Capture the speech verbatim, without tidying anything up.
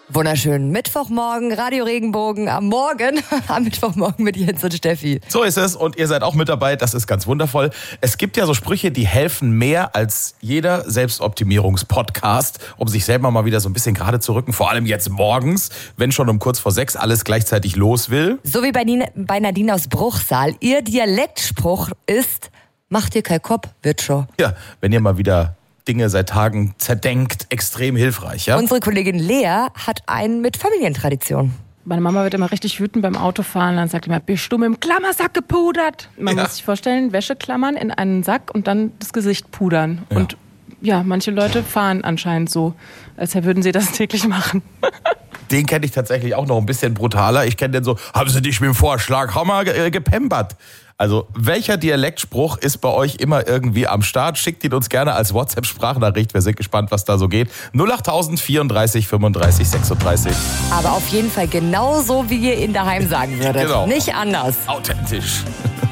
Wunderschönen Mittwochmorgen, Radio Regenbogen am Morgen, am Mittwochmorgen mit Jens und Steffi. So ist es und ihr seid auch mit dabei, das ist ganz wundervoll. Es gibt ja so Sprüche, die helfen mehr als jeder Selbstoptimierungspodcast, um sich selber mal wieder so ein bisschen gerade zu rücken, vor allem jetzt morgens, wenn schon um kurz vor sechs alles gleichzeitig los will. So wie bei, Nina, bei Nadine aus Bruchsal. Ihr Dialektspruch ist, mach dir kein Kopf, wird schon. Ja, wenn ihr mal wieder Dinge seit Tagen zerdenkt, extrem hilfreich, ja? Unsere Kollegin Lea hat einen mit Familientradition. Meine Mama wird immer richtig wütend beim Autofahren. Dann sagt immer, bist du mit dem Klammersack gepudert? Man ja. muss sich vorstellen, Wäscheklammern in einen Sack und dann das Gesicht pudern. Ja. Und ja, manche Leute fahren anscheinend so, als würden sie das täglich machen. Den kenne ich tatsächlich auch noch ein bisschen brutaler. Ich kenne den so, haben Sie dich mit dem Vorschlaghammer ge- gepempert? Also, welcher Dialektspruch ist bei euch immer irgendwie am Start? Schickt ihn uns gerne als WhatsApp-Sprachnachricht. Wir sind gespannt, was da so geht. null acht vierunddreißig fünfunddreißig sechsunddreißig. Aber auf jeden Fall genauso, wie ihr ihn daheim sagen würdet. Genau. Nicht anders. Authentisch.